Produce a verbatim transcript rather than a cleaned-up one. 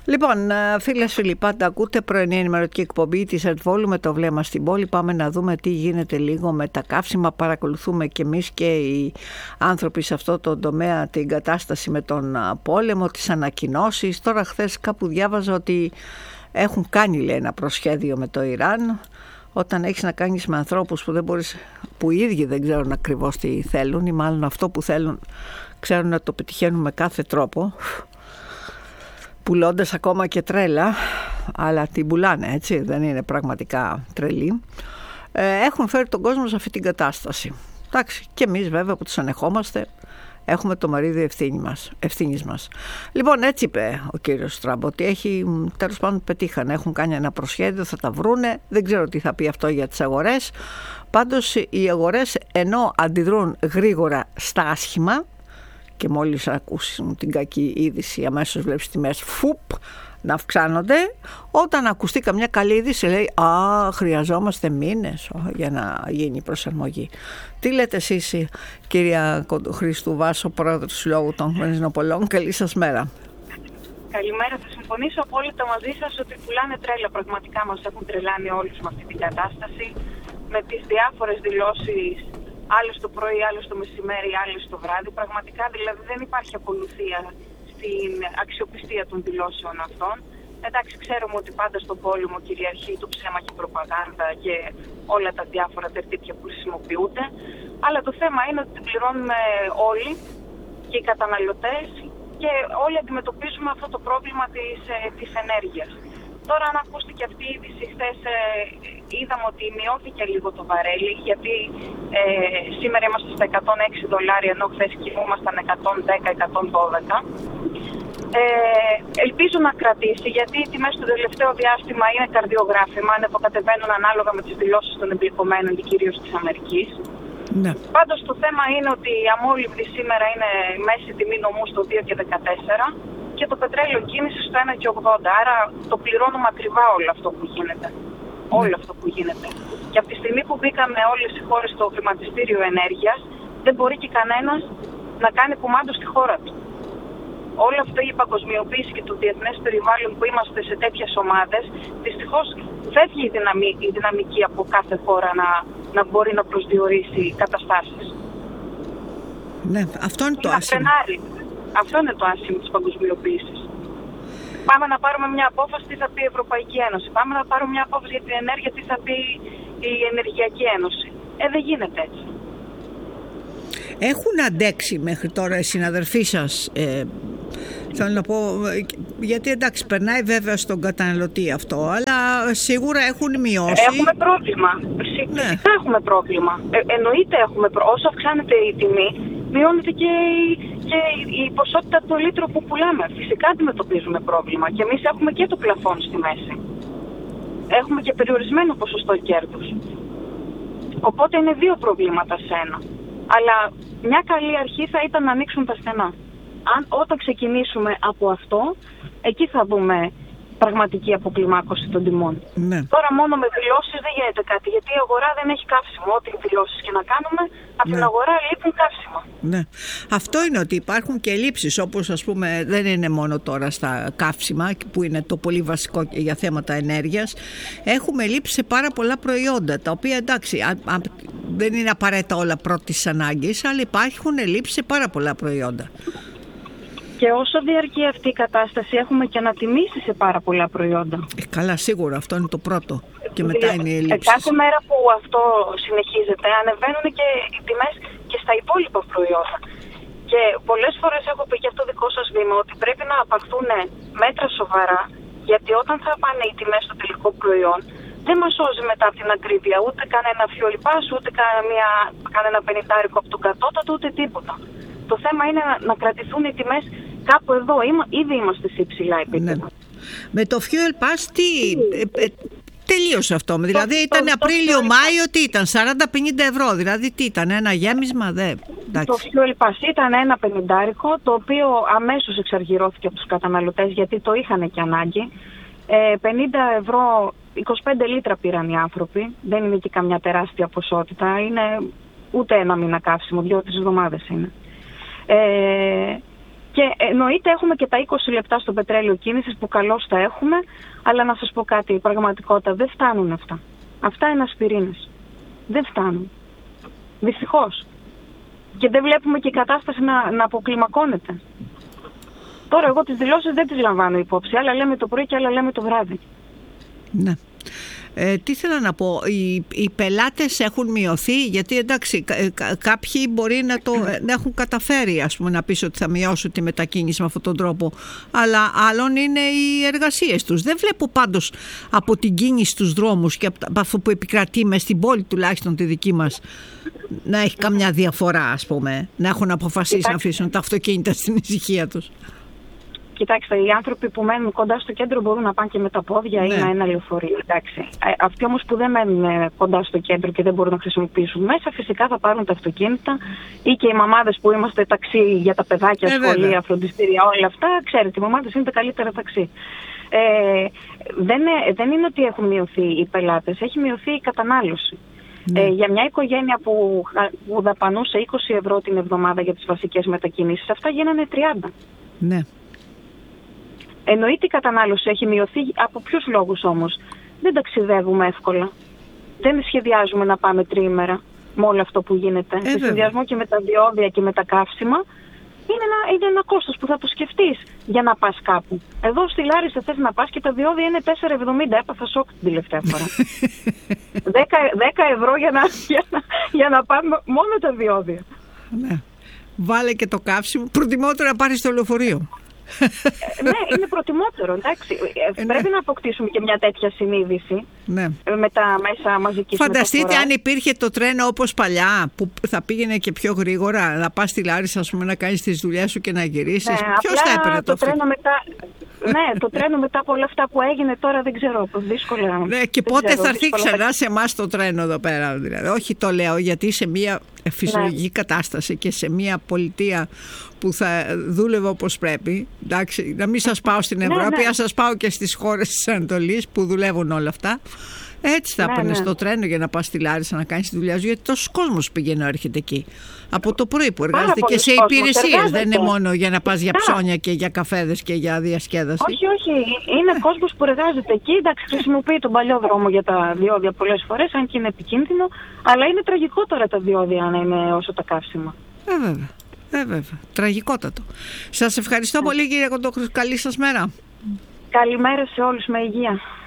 Λοιπόν, φίλες, φίλοι, πάντα ακούτε πρωινή ενημερωτική εκπομπή της Ερτβόλου με το βλέμμα στην πόλη. Πάμε να δούμε τι γίνεται λίγο με τα καύσιμα. Παρακολουθούμε και εμείς και οι άνθρωποι σε αυτό το τομέα την κατάσταση με τον πόλεμο, τις ανακοινώσεις. Τώρα χθες κάπου διάβαζα ότι έχουν κάνει, λέει, ένα προσχέδιο με το Ιράν. Όταν έχεις να κάνεις με ανθρώπους που, δεν μπορείς, που οι ίδιοι δεν ξέρουν ακριβώς τι θέλουν, ή μάλλον αυτό που θέλουν ξέρουν να το πετυχαίνουν με κάθε τρόπο, πουλώντας ακόμα και τρέλα, αλλά την πουλάνε, έτσι, δεν είναι πραγματικά τρελή, ε, έχουν φέρει τον κόσμο σε αυτή την κατάσταση. Εντάξει, και εμείς βέβαια που τους ανεχόμαστε έχουμε το μερίδιο ευθύνη μας, ευθύνης μας. Λοιπόν, έτσι είπε ο κύριος Τραμπ, ότι έχει, τέλος πάντων πετύχανε, έχουν κάνει ένα προσχέδιο, θα τα βρούνε, δεν ξέρω τι θα πει αυτό για τις αγορές. Πάντως οι αγορές, ενώ αντιδρούν γρήγορα στα άσχημα, και μόλις ακούσουν την κακή είδηση αμέσως βλέπεις τιμές φουπ να αυξάνονται, όταν ακουστεί καμιά καλή είδηση λέει «Α, χρειαζόμαστε μήνες για να γίνει η προσαρμογή». Τι λέτε εσείς, κυρία Χρήστου Βάσο, πρόεδρος του Συλλόγου των Βενζινοπολών? Καλή σας μέρα. Καλημέρα. Θα συμφωνήσω απόλυτα μαζί σας ότι πουλάνε τρέλα. Πραγματικά μας έχουν τρελάνει όλους με αυτή την κατάσταση, με τις διάφορες δηλώσεις, άλλες το πρωί, άλλες το μεσημέρι, άλλες το βράδυ. Πραγματικά δηλαδή δεν υπάρχει ακολουθία στην αξιοπιστία των δηλώσεων αυτών. Εντάξει, ξέρουμε ότι πάντα στον πόλεμο κυριαρχεί το ψέμα και η προπαγάνδα και όλα τα διάφορα τερτύπια που χρησιμοποιούνται. Αλλά το θέμα είναι ότι την πληρώνουμε όλοι και οι καταναλωτές και όλοι αντιμετωπίζουμε αυτό το πρόβλημα της, της ενέργειας. Τώρα, αν ακούστηκε αυτή η είδηση χθες, ε, είδαμε ότι μειώθηκε λίγο το βαρέλι, γιατί ε, σήμερα είμαστε στα εκατόν έξι δολάρια, ενώ χθες κοιμούμασταν εκατόν δέκα εκατόν δώδεκα. Ε, ελπίζω να κρατήσει, γιατί οι τιμές στο τελευταίο διάστημα είναι καρδιογράφημα, ανεβοκατεβαίνουν ανάλογα με τις δηλώσεις των εμπλεκομένων και κυρίως της Αμερικής. Ναι. Πάντως το θέμα είναι ότι η αμόλυβδη σήμερα είναι μέση τιμή νομού στο δύο και δεκατέσσερα και το πετρέλαιο κίνηση στο ένα και ογδόντα. Άρα το πληρώνουμε ακριβά όλο αυτό που γίνεται. Ναι. Όλο αυτό που γίνεται. Και από τη στιγμή που μπήκαμε όλες οι χώρες στο χρηματιστήριο ενέργειας, δεν μπορεί και κανένας να κάνει κουμάντο στη χώρα του. Όλη αυτή η παγκοσμιοποίηση και το διεθνές περιβάλλον που είμαστε σε τέτοιες ομάδες, δυστυχώς φεύγει η, δυναμι, η δυναμική από κάθε χώρα να, να μπορεί να προσδιορίσει καταστάσεις. Ναι, αυτό είναι το άσχημο. Αυτό είναι το άσχημο της παγκοσμιοποίησης. Πάμε να πάρουμε μια απόφαση, τι θα πει η Ευρωπαϊκή Ένωση. Πάμε να πάρουμε μια απόφαση για την ενέργεια, τι θα πει η Ενεργειακή Ένωση. Ε, δεν γίνεται έτσι. Έχουν αντέξει μέχρι τώρα οι συναδελφοί σας, ε, θέλω να πω, γιατί εντάξει περνάει βέβαια στον καταναλωτή αυτό, αλλά σίγουρα έχουν μειώσει. Έχουμε πρόβλημα. Φυσικά ναι. έχουμε πρόβλημα. Ε, εννοείται έχουμε πρόβλημα. Όσο αυξάνεται η τιμή, μειώνεται και η, και η ποσότητα του λίτρου που πουλάμε. Φυσικά αντιμετωπίζουμε πρόβλημα. Και εμείς έχουμε και το πλαφόν στη μέση. Έχουμε και περιορισμένο ποσοστό κέρδους. Οπότε είναι δύο προβλήματα σε ένα. Αλλά μια καλή αρχή θα ήταν να ανοίξουν τα στενά. Αν όταν ξεκινήσουμε από αυτό, εκεί θα δούμε πραγματική αποκλιμάκωση των τιμών. Ναι. Τώρα μόνο με δηλώσεις δεν γίνεται κάτι, γιατί η αγορά δεν έχει καύσιμο. Ό,τι δηλώσεις και να κάνουμε, από ναι. την αγορά λείπουν καύσιμα. Ναι. Αυτό είναι ότι υπάρχουν και ελλείψεις, όπως ας πούμε δεν είναι μόνο τώρα στα καύσιμα, που είναι το πολύ βασικό για θέματα ενέργειας. Έχουμε ελλείψεις σε πάρα πολλά προϊόντα, τα οποία εντάξει, α, α, δεν είναι απαραίτητα όλα πρώτης ανάγκης, αλλά υπάρχουν ελλείψεις σε πάρα πολλά προϊόντα. Και όσο διαρκεί αυτή η κατάσταση, έχουμε και ανατιμήσει σε πάρα πολλά προϊόντα. Ε, καλά, σίγουρα, αυτό είναι το πρώτο. Και μετά είναι οι ελλείψεις. Κάθε μέρα που αυτό συνεχίζεται, ανεβαίνουν και οι τιμές και στα υπόλοιπα προϊόντα. Και πολλές φορές έχω πει και αυτό δικό σας βήμα, ότι πρέπει να απαχθούν μέτρα σοβαρά, γιατί όταν θα πάνε οι τιμές στο τελικό προϊόν, δεν μας σώζει μετά από την ακρίβεια ούτε κανένα φιολιπάς, ούτε κανένα, κανένα πενηντάρικο από τον κατώτατο, ούτε τίποτα. Το θέμα είναι να, να κρατηθούν οι τιμές κάπου εδώ. Είμα, ήδη είμαστε σε υψηλά επίπεδα. Ναι. Με το Fuel Pass τι ε, ε, τελείωσε αυτό? Το, δηλαδή ήταν Απρίλιο-Μάιο, τι ήταν, σαράντα πενήντα ευρώ. Δηλαδή τι ήταν, ένα γέμισμα? Δε, το Fuel Pass ήταν ένα πενηντάρικο, το οποίο αμέσως εξαργυρώθηκε από τους καταναλωτές, γιατί το είχαν και ανάγκη. Ε, πενήντα ευρώ, είκοσι πέντε λίτρα πήραν οι άνθρωποι. Δεν είναι και καμιά τεράστια ποσότητα. Είναι ούτε ένα μήνα καύσιμο, δύο-τρεις εβδομάδες είναι. Ε, Και εννοείται έχουμε και τα είκοσι λεπτά στο πετρέλαιο κίνησης που καλώς τα έχουμε, αλλά να σας πω κάτι, η πραγματικότητα δεν φτάνουν αυτά. Αυτά είναι ασπιρίνες. Δεν φτάνουν. Δυστυχώς. Και δεν βλέπουμε και η κατάσταση να, να αποκλιμακώνεται. Τώρα εγώ τις δηλώσεις δεν τις λαμβάνω υπόψη. Άλλα λέμε το πρωί και άλλα λέμε το βράδυ. Ναι. Ε, τι θέλω να πω, οι, οι πελάτες έχουν μειωθεί, γιατί εντάξει κα, κάποιοι μπορεί να το να έχουν καταφέρει, ας πούμε, να πεις ότι θα μειώσουν τη μετακίνηση με αυτόν τον τρόπο, αλλά άλλων είναι οι εργασίες τους. Δεν βλέπω πάντως από την κίνηση στους δρόμους και από αυτό που επικρατεί μες στην πόλη τουλάχιστον τη δική μας να έχει καμιά διαφορά, ας πούμε, να έχουν αποφασίσει Κοιτάξτε. να αφήσουν τα αυτοκίνητα στην ησυχία τους. Κοιτάξτε, οι άνθρωποι που μένουν κοντά στο κέντρο μπορούν να πάνε και με τα πόδια ναι. ή με ένα λεωφορείο. Εντάξει. Αυτοί όμως που δεν μένουν κοντά στο κέντρο και δεν μπορούν να χρησιμοποιήσουν μέσα, φυσικά θα πάρουν τα αυτοκίνητα, ή και οι μαμάδες που είμαστε ταξί για τα παιδάκια, ε, σχολεία, βέβαια. φροντιστήρια, όλα αυτά. Ξέρετε, οι μαμάδες είναι τα καλύτερα ταξί. Ε, δεν, δεν είναι ότι έχουν μειωθεί οι πελάτες, έχει μειωθεί η κατανάλωση. Ναι. Ε, για μια οικογένεια που, που δαπανούσε είκοσι ευρώ την εβδομάδα για τις βασικές μετακινήσεις, αυτά γίνανε τριάντα. Ναι. Εννοείται η κατανάλωση έχει μειωθεί. Από ποιους λόγους όμως? Δεν ταξιδεύουμε εύκολα. Δεν σχεδιάζουμε να πάμε τριήμερα με όλο αυτό που γίνεται. Ε, Σε συνδυασμό και με τα διόδια και με τα καύσιμα, είναι ένα, είναι ένα κόστος που θα το σκεφτείς για να πας κάπου. Εδώ στη Λάρισα θες να πας και τα διόδια είναι τέσσερα εβδομήντα. Έπαθα σοκ την τελευταία φορά. δέκα ευρώ για να, για, να, για να πάμε μόνο τα διόδια. Ναι. Βάλε και το καύσιμο. Προτιμότερο να πάρεις το λεωφορείο. Ναι, είναι προτιμότερο, εντάξει. Ε, Πρέπει ναι. να αποκτήσουμε και μια τέτοια συνείδηση ναι. με τα μέσα μαζικής Φανταστείτε μεταφοράς. αν υπήρχε το τρένο όπως παλιά, που θα πήγαινε και πιο γρήγορα, να πας στη Λάρισα, ας πούμε, να κάνεις τις δουλειές σου και να γυρίσεις. Ναι, ποιος θα έπαιρνε το, το τρένο μετά. Ναι, το τρένο μετά από όλα αυτά που έγινε τώρα δεν ξέρω, δύσκολα. Ναι, και πότε ξέρω, θα έρθει ξανά σε εμάς το τρένο εδώ πέρα, δηλαδή. Όχι, το λέω γιατί σε μια φυσιολογική ναι. κατάσταση και σε μια πολιτεία που θα δούλευε όπως πρέπει, εντάξει, να μην σας πάω στην Ευρώπη, ναι, ναι. να σας πάω και στις χώρες της Ανατολής που δουλεύουν όλα αυτά. Έτσι θα έπαιρνε ναι, ναι. στο τρένο για να πας στη Λάρισα να κάνεις τη δουλειά σου, γιατί τόσος κόσμος πηγαίνει να έρχεται εκεί. Από το πρωί που εργάζεται και σε υπηρεσίες, δεν είναι μόνο για να πας για ψώνια και για καφέδες και για διασκέδαση. Όχι, όχι. Είναι ναι. κόσμος που εργάζεται εκεί. Εντάξει, χρησιμοποιεί τον παλιό δρόμο για τα διόδια πολλές φορές, αν και είναι επικίνδυνο. Αλλά είναι τραγικό τώρα τα διόδια να είναι όσο τα καύσιμα. Ε, βέβαια. Ε, βέβαια. Τραγικότατο. Σας ευχαριστώ ναι. πολύ, κύριε Κοντόχρου. Καλή σας μέρα. Καλημέρα σε όλους, με υγεία.